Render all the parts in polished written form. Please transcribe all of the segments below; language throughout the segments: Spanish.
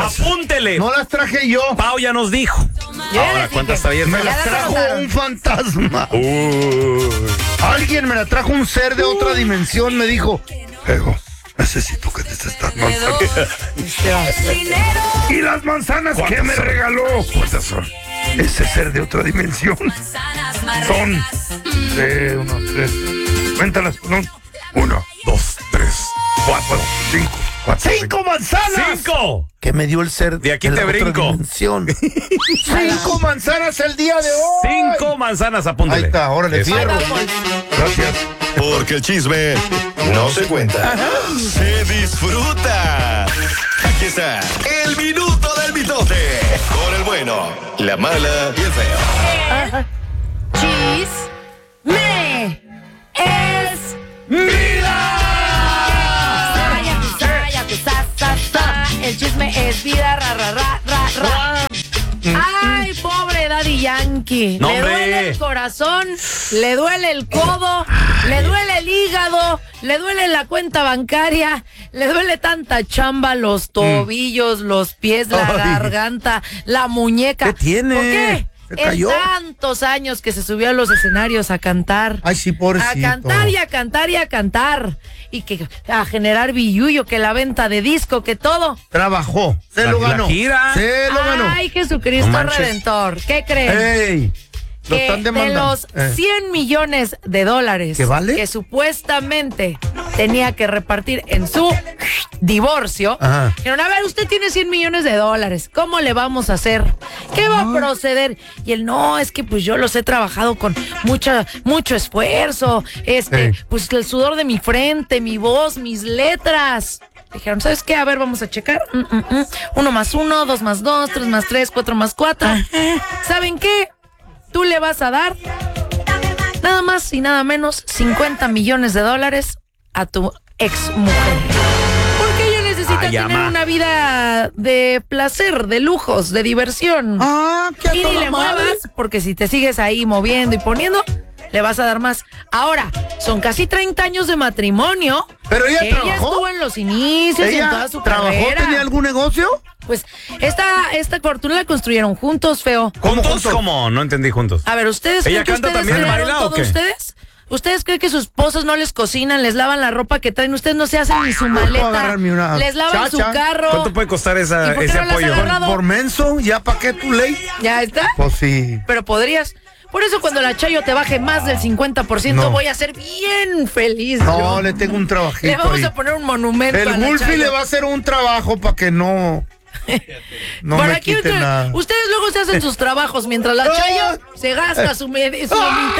Apúntele. No las traje yo. Pau ya nos dijo. Ahora, ¿cuántas traía? Me las trajo un fantasma. Alguien me la trajo, un ser de otra dimensión. Me dijo, Ego, necesito que te estas manzanas. ¿Y las manzanas que me regaló? ¿Cuántas son? Ese ser de otra dimensión. Son 1, 3. Cuéntalas. 1, 2, 3, 4, 5. 5 manzanas. 5. Que me dio el ser de aquí te brinco. 5 manzanas el día de hoy. 5 manzanas, apúntale. Ahí está, órale, fierro. Gracias. Porque el chisme no se cuenta, se disfruta. Aquí está el minuto del mitote. Con el bueno, la mala y el feo. Chisme es vida. El chisme es vida, Ay, pobre Daddy Yankee. No, le duele el corazón, le duele el codo, le duele el hígado, le duele la cuenta bancaria, le duele tanta chamba, los tobillos, los pies, la garganta, la muñeca. ¿Qué tiene? ¿Por qué? ¿Se cayó? Tantos años que se subió a los escenarios a cantar. Ay, sí, pobrecito. A cantar y a cantar y a cantar. Y que a generar billullo, que la venta de disco, que todo. Trabajó. Se lo ganó. La gira. Se lo ganó. Ay, Jesucristo Redentor. ¿Qué creen? ¡Ey! Lo Que están de demandando. los 100 millones de dólares ¿Qué vale? que supuestamente tenía que repartir en su divorcio, dijeron, a ver, usted tiene 100 millones de dólares, ¿cómo le vamos a hacer? ¿Qué va a proceder? Y él, no, es que pues yo los he trabajado con mucho esfuerzo, pues el sudor de mi frente, mi voz, mis letras. Dijeron, ¿sabes qué? A ver, vamos a checar. 1 más 1, 2 más 2, 3 más 3, 4 más 4. ¿Saben qué? Tú le vas a dar nada más y nada menos 50 millones de dólares a tu ex mujer. Porque ella necesita tener una vida de placer, de lujos, de diversión. ¿Qué y ni le muevas, porque si te sigues ahí moviendo y poniendo, le vas a dar más. Ahora, son casi 30 años de matrimonio. Pero ella trabajó. Estuvo en los inicios y en toda su carrera. ¿Tenía algún negocio? Pues esta fortuna la construyeron juntos, feo. ¿Juntos? ¿Cómo? No entendí juntos. A ver, ¿ustedes ¿Ella creen que canta ustedes también, crearon baila o todo qué? ustedes? ¿Ustedes creen que sus esposos no les cocinan, les lavan la ropa que traen? Ustedes no se hacen ni su maleta, les lavan su carro. ¿Cuánto puede costar ese apoyo? Por menso, ¿ya pa' qué tu ley? ¿Ya está? Pues sí. Pero podrías. Por eso cuando la Chayo te baje más del 50%, voy a ser bien feliz. No, le tengo un trabajito. Le vamos ahí a poner un monumento El a la Wolfie Chayo. le va a hacer un trabajo para que no Por me aquí quite nada. ustedes luego se hacen sus trabajos mientras la Chayo se gasta su mitad,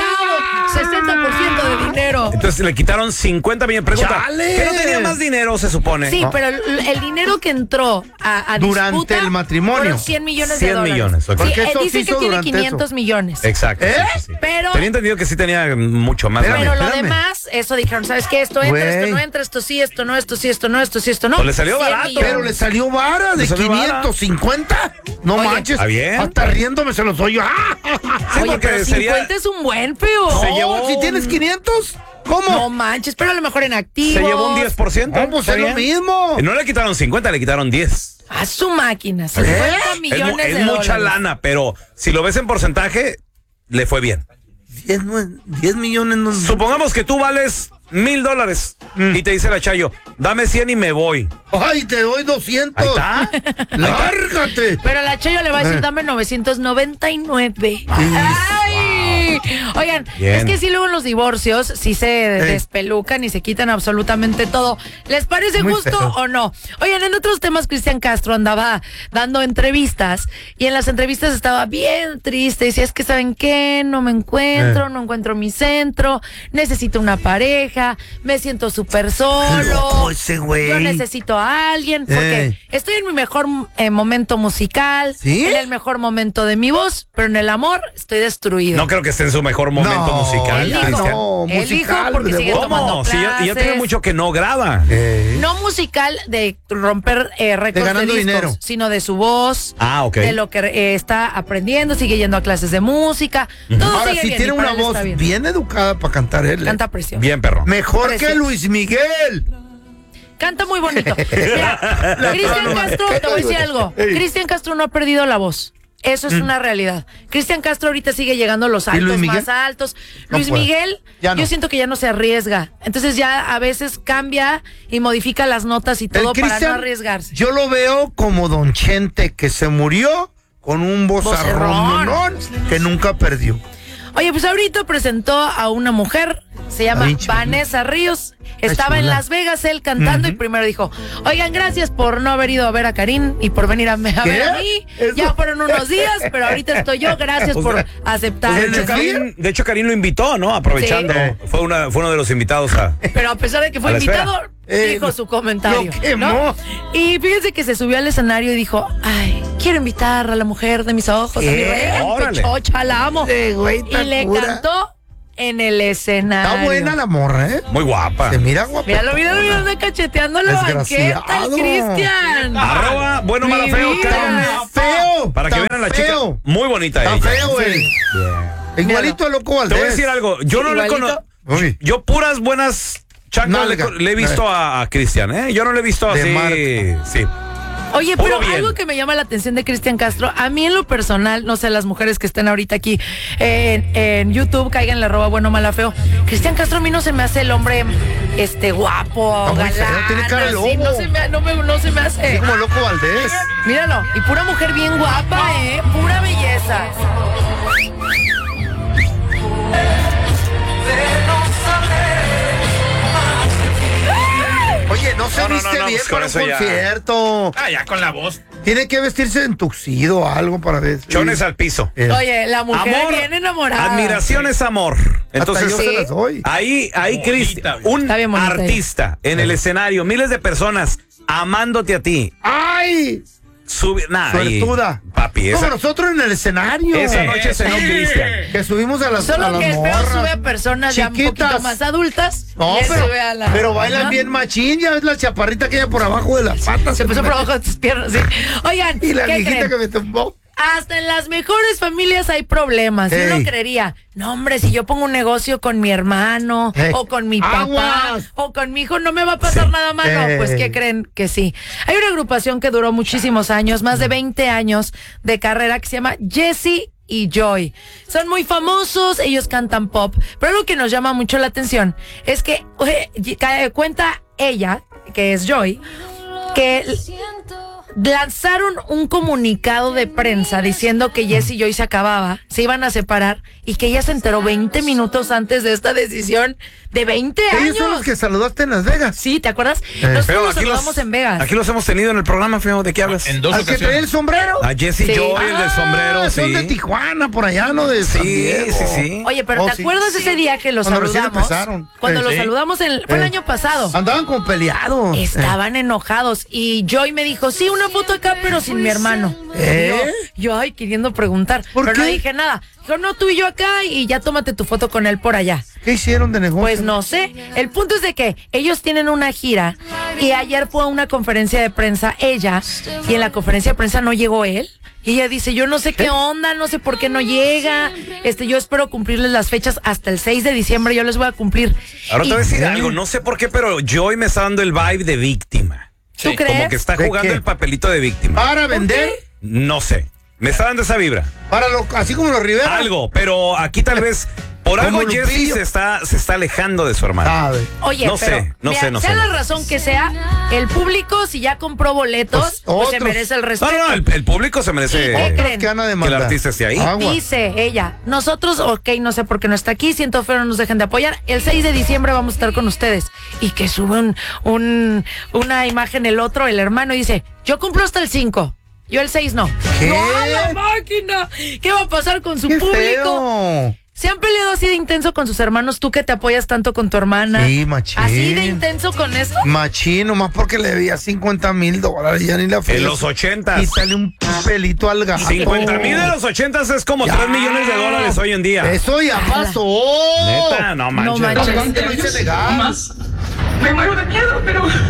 60% de dinero. Entonces le quitaron 50 millones. Pregunta, ¿que no tenía más dinero, se supone? Sí, pero el dinero que entró a durante disputa el matrimonio. fueron 100 millones 100 de dólares. millones, ok. Sí, Porque eso dice se que hizo tiene durante 500 millones. Exacto. Sí. Pero tenía entendido que sí tenía mucho más. Pero lo espérame. demás, eso dijeron, ¿sabes qué? Esto entra, esto no entra, esto sí, esto no, esto sí, esto no, esto sí, esto no. Pues le salió 100 barato. millones. Pero le salió vara de Le salió vara. 550. No Oye, manches. ¿está bien? Hasta riéndome se los oyo. Sí, Oye, porque pero 50 es un buen feo. Se llevó Si tienes 500, ¿cómo? No manches, pero a lo mejor en activos. Se llevó un 10%. No, pues ¿está es lo bien? mismo. No le quitaron 50, le quitaron 10. A su máquina, 50 millones Es de mucha dólares. lana, pero si lo ves en porcentaje, le fue bien. 10 millones no. Supongamos que tú vales $1,000 y te dice la Chayo, dame 100 y me voy. Ay, te doy 200. Ahí está. Lárgate. Pero la Chayo le va a decir, dame 999. ¡Ay! Oigan, Bien. es que sí luego en los divorcios sí se despelucan y se quitan absolutamente todo. ¿Les parece Muy justo feo. o no? Oigan, en otros temas Cristian Castro andaba dando entrevistas y en las entrevistas estaba bien triste. Decía, es que ¿saben qué? No me encuentro, no encuentro mi centro, necesito una pareja, me siento súper solo. Loco ese güey. Yo necesito a alguien porque estoy en mi mejor momento musical, ¿Sí? en el mejor momento de mi voz, pero en el amor estoy destruido. No creo que esté en su mejor momento No, musical, él dijo, Cristian. No, él musical, dijo porque de sigue voz. tomando ¿Cómo? Si clases. ya tiene mucho que no graba. No musical de romper récords de ganando discos, dinero. sino de su voz, Ok. de lo que está aprendiendo, sigue yendo a clases de música. Todo Ahora, sigue si bien, tiene y para una él está voz bien. bien educada para cantar él. Canta precioso. Bien, perro. Mejor Precioso. que Luis Miguel. Canta muy bonito. Mira, Cristian Castro, te voy a decir algo. Cristian Castro no ha perdido la voz. Eso es una realidad. Cristian Castro ahorita sigue llegando a los altos más altos. Luis Miguel, yo siento que ya no se arriesga. Entonces ya a veces cambia y modifica las notas y todo para no arriesgarse. Yo lo veo como Don Chente, que se murió con un vozarrón que nunca perdió. Oye, pues ahorita presentó a una mujer, se llama Vanessa Ríos. Estaba en Las Vegas él cantando y primero dijo, oigan, gracias por no haber ido a ver a Karim y por venir a ver a mí. Ya fueron unos días, pero ahorita estoy yo. Gracias por aceptar. De hecho, Karim lo invitó, ¿no? Aprovechando. Sí. Fue uno de los invitados Pero a pesar de que fue invitado, dijo su comentario. ¿No? Y fíjense que se subió al escenario y dijo, ay, quiero invitar a la mujer de mis ojos, a mi reina, pechocha, la amo. Y le cantó en el escenario. Está buena la morra, ¿eh? Muy guapa. Se mira guapa. Míralo, anda cacheteando la banqueta, el Cristian. @ bueno, mala, feo. Feo. Para que vean a la chica. Muy bonita ella. Está feo, güey. Igualito a Loco Valdés. Te voy a decir algo. Yo no le conozco. Yo puras buenas chacas le he visto a Cristian, ¿eh? Yo no le he visto así. Sí. Oye, pero algo que me llama la atención de Cristian Castro, a mí en lo personal, no sé, las mujeres que estén ahorita aquí en YouTube, caigan la @ bueno, mala, feo. Cristian Castro a mí no se me hace el hombre guapo, galán. Tiene cara de lobo. No se me hace. Es como Loco Valdés. Míralo, y pura mujer bien guapa, pura belleza. Oye, no se viste bien para un concierto. Ya con la voz. Tiene que vestirse en tuxido o algo para ver. Chones al piso. Oye, la mujer bien enamorada. Admiración es amor. Entonces, yo se las doy. Ahí Cristian, un artista en el escenario, miles de personas amándote a ti. ¡Ay! Suertuda. Papi, como nosotros en el escenario. Esa noche cenó Cristian. Que subimos a las Solo que el feo sube a personas ya un poquito más adultas. No, pero bailan bien machín. Ya ves la chaparrita que hay por abajo de las patas. Se puso por abajo de tus piernas, sí. Oigan, y la viejita que me tumbó. Hasta en las mejores familias hay problemas. Uno creería, no hombre, si yo pongo un negocio con mi hermano, o con mi papá, o con mi hijo, no me va a pasar nada malo. Pues, ¿qué creen? Que sí. Hay una agrupación que duró muchísimos años, más de 20 años de carrera, que se llama Jesse y Joy. Son muy famosos, ellos cantan pop, pero algo que nos llama mucho la atención es que cuenta ella, que es Joy, que lanzaron un comunicado de prensa diciendo que Jesse y Joy se iban a separar, y que ella se enteró 20 minutos antes de esta decisión de 20 años. Ellos son los que saludaste en Las Vegas. Sí, ¿te acuerdas? Nosotros los saludamos en Vegas. Aquí los hemos tenido en el programa, feo. ¿De qué hablas? En 2 ocasiones. ¿Al que trae el sombrero? A Jesse y Joy, el del sombrero, son de Tijuana, por allá, ¿no? De San Diego. Sí. Oye, pero ¿te acuerdas ese día que los saludamos? Cuando los saludamos, fue el año pasado. Andaban como peleados. Estaban enojados. Y Joy me dijo, sí, una foto acá, pero sin mi hermano. Yo, queriendo preguntar. Pero no dije nada. Dijo, no, tú y yo acá, y ya tómate tu foto con él por allá. ¿Qué hicieron de negocio? Pues no sé. El punto es de que ellos tienen una gira, y ayer fue a una conferencia de prensa ella, y en la conferencia de prensa no llegó él. Y ella dice, yo no sé qué onda, no sé por qué no llega. Yo espero cumplirles las fechas hasta el 6 de diciembre, yo les voy a cumplir. Ahora te voy a decir algo, no sé por qué, pero Joy me está dando el vibe de víctima. ¿Tú crees? Como que está jugando el papelito de víctima. ¿Para vender? No sé. Me está dando esa vibra. Así como los Rivera. Algo, pero aquí tal vez por algo Jesse se está alejando de su hermano. Oye, no sé. Sea la razón que sea, el público, si ya compró boletos, pues se merece el respeto. No, el público se merece que el artista esté ahí. Dice ella, nosotros, no sé por qué no está aquí, siento feo, no nos dejen de apoyar. El 6 de diciembre vamos a estar con ustedes. Y que sube una imagen el hermano, y dice, yo cumplo hasta el 5. Yo el 6 no. ¿Qué? ¡No, la máquina! ¿Qué va a pasar con su público? Feo. ¿Se han peleado así de intenso con sus hermanos? Tú que te apoyas tanto con tu hermana. Sí, machín. ¿Así de intenso con eso? Machín, nomás porque le debía $50,000, ya ni la fue. En los 80s. Quítale un pelito al gato. 50,000 de los 80s es como $3 millones hoy en día. Eso ya pasó. Neta, no manches. No manches. Lo hice legal. Me muero de miedo,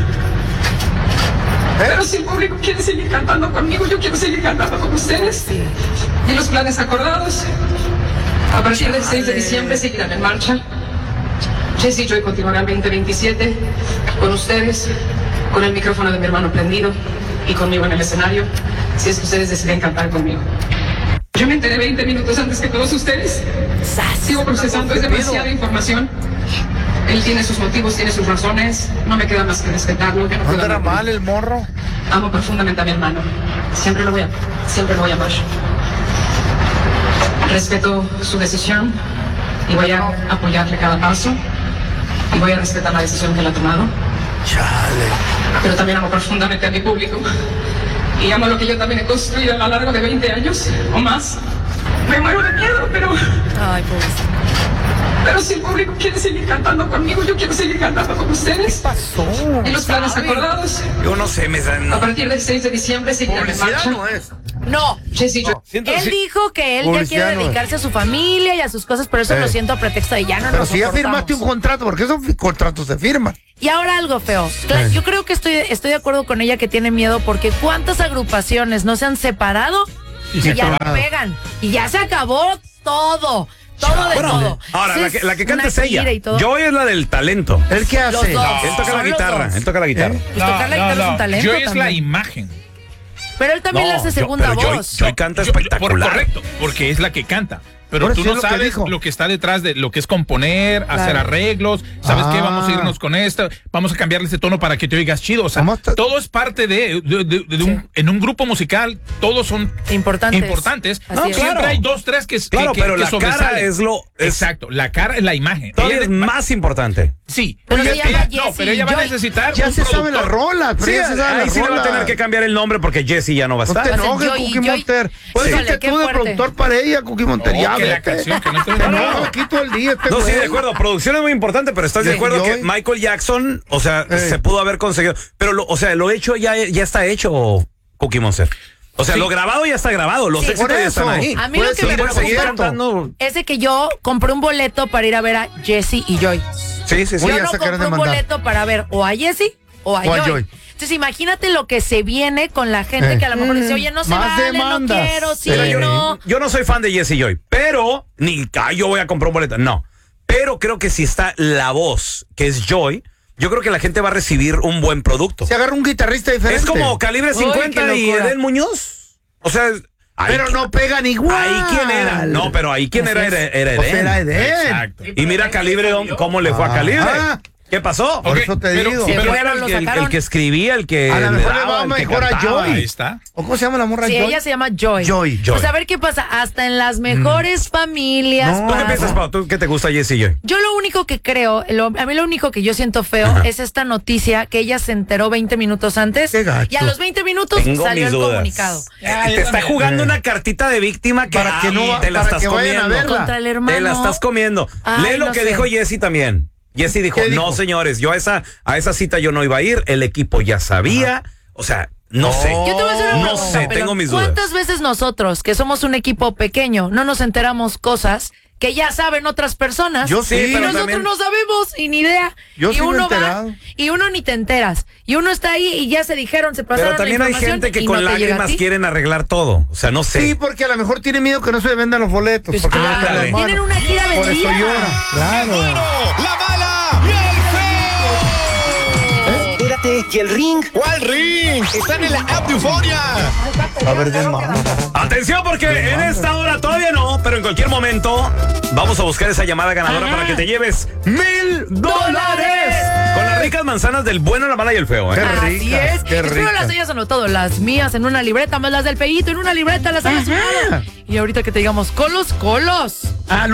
pero si el público quiere seguir cantando conmigo, yo quiero seguir cantando con ustedes. Y los planes acordados, a partir del 6 de diciembre seguirán en marcha. Jesse y Joy continuarán 2027 con ustedes. con el micrófono de mi hermano prendido y conmigo en el escenario, si es que ustedes deciden cantar conmigo. Yo me enteré 20 minutos antes que todos ustedes. Sigo procesando, es demasiada información. Él tiene sus motivos, tiene sus razones. No me queda más que respetarlo. ¿No era mal el morro? Amo profundamente a mi hermano. Siempre lo voy a amar. Respeto su decisión y voy a apoyarle cada paso. Y voy a respetar la decisión que él ha tomado. Chale. Pero también amo profundamente a mi público. Y amo lo que yo también he construido a lo largo de 20 años o más. Me muero de miedo, pero... Ay, pobrecito. Pero si el público quiere seguir cantando conmigo, yo quiero seguir cantando con ustedes. ¿Qué pasó? Y los planes acordados. Yo no sé, A partir del 6 de diciembre seguirán en marcha. No es. No. Jessy, yo... Él dijo que él ya quiere dedicarse a su familia y a sus cosas, pero eso lo siento a pretexto de ya no Pero nos si ya soportamos. firmaste un contrato, porque esos contratos se firman. Y ahora algo feo. Claro, yo creo que estoy de acuerdo con ella que tiene miedo porque ¿cuántas agrupaciones no se han separado y ya no pegan? Y ya se acabó todo. Todo de todo. Ahora, Entonces, la que canta es una ella. gira y todo. Joy es la del talento. ¿El qué hace? Los dos. Él toca la Son los guitarra. dos. Él toca la guitarra. Pues tocar la guitarra es un talento Joy es la también. imagen. Pero él también le hace segunda voz. Joy canta espectacular. Correcto, porque es la que canta. Pero Ahora tú sí no es lo que sabes dijo. lo que está detrás de lo que es componer, hacer arreglos. ¿Sabes qué? Vamos a irnos con esto. Vamos a cambiarle ese tono para que te oigas chido. O sea, todo es parte de en un grupo musical. Todos son importantes. Así es. Siempre hay 2, 3 que Claro, que pero la sobresalen. cara es lo... Exacto, la cara es la imagen. Todavía Ella es más importante. Sí. Pero se llama No, Jessy pero ella va a Joy. necesitar Ya un se sabe la productor. rola, pero Sí, ya se sabe la ahí sí le va a rola. tener que cambiar el nombre porque Jessy ya no va a No te estar. enojes, Joy, Cookie Joy. Monter. Puedes Híjole, irte qué tú de fuerte. productor para ella, Cookie Monter. No, Ya, que la vete. canción, que no estoy No, aquí todo el día. No, sí, de acuerdo. Producción es muy importante, pero estás de Sí, acuerdo que Joy. Michael Jackson, o sea, se pudo haber conseguido. Pero, lo hecho ya está hecho, Cookie Monster. O sea, lo grabado ya está grabado. Los Sí. éxitos Por ya están eso. ahí. A mí lo que me Puedes seguir preocupa cantando. es de que yo compré un boleto para ir a ver a Jessy y Joy. Sí, sí, sí. Voy Yo a no sacar compré de un mandar. boleto para ver o a Jessy o a Joy. Entonces imagínate lo que se viene con la gente que a lo mejor dice, oye, no se Más vale, demandas. no quiero, sí, Pero no. Yo no soy fan de Jessy Joy, pero yo voy a comprar un boleto. No. Pero creo que si está la voz, que es Joy, yo creo que la gente va a recibir un buen producto. Se agarra un guitarrista diferente. Es como Calibre 50 qué y locura. Edén Muñoz. O sea, Pero no pegan igual. Ahí quién era. No, pero ahí quién era Edén. Pues era Edén. Exacto. Y mira Calibre, cómo le fue a Calibre. ¿Qué pasó? Por eso te digo. ¿Quién pero era lo el sacaron. que escribía, el que A lo le mejor le daba, va el que mejor a cantaba? Joy. Ahí está. ¿O cómo se llama la morra? Sí, Joy. ella se llama Joy. Joy. Pues a ver qué pasa. Hasta en las mejores familias. No. ¿Tú qué pasa. piensas, Pau? ¿Tú qué te gusta Jessy Joy? Yo lo único que creo, a mí lo único que yo siento feo es esta noticia que ella se enteró 20 minutos antes Qué gacho. y a los 20 minutos Tengo salió mis el dudas. comunicado. Te está jugando una cartita de víctima que, Para que no te la para estás que vayan a comiendo. verla. Contra el hermano. Te la estás comiendo. Ay, Lee lo no que sé. dijo Jessy también. Jessy dijo, ¿Qué dijo? no, señores, yo a esa cita yo no iba a ir, el equipo ya sabía, o sea, no sé. Yo te voy a hacer una No pregunta, sé, Pelón. tengo mis dudas. ¿Cuántas veces nosotros, que somos un equipo pequeño, no nos enteramos cosas que ya saben otras personas? Yo sí, Y pero nosotros también- no sabemos y ni idea. Yo y sí me he uno va enterado. y uno ni te enteras. Y uno está ahí y ya se dijeron, se pasaron Pero también la hay información gente que y con no te llega a lágrimas ti. quieren arreglar todo. O sea, no sé. Sí, porque a lo mejor tiene miedo que no se vendan los boletos. Pues porque claro, no está en las tienen manos. una gira Por eso vendida. llora. Claro. La mala y el feo. Espérate, ¿y el ring? ¿Cuál ring? Están en la app de Euforia. A ver, de mano. Atención porque en esta hora todavía no, pero en cualquier momento vamos a buscar esa llamada ganadora para que te lleves $1,000 con las ricas manzanas del bueno, la mala y el feo. Qué Así ricas, es. qué Espero las ricas. hayas anotado, las mías en una libreta, más las del Peito en una libreta, las hayas sumado. Y ahorita que te digamos colos. Al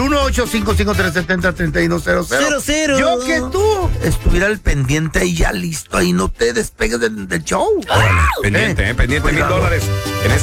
1-855-370-3100. Yo que tú estuviera al pendiente y ya listo. Ahí no te despegues del show. Pendiente, pendiente, Cuidado. $1,000 en esta